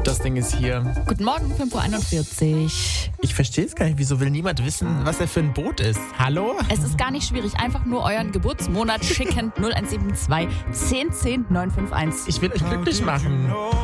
Das Ding ist hier. Guten Morgen, 5.41 Uhr. Ich verstehe es gar nicht. Wieso will niemand wissen, was er für ein Boot ist? Hallo? Es ist gar nicht schwierig. Einfach nur euren Geburtsmonat schicken. 0172 10 10 951. Ich will euch glücklich machen.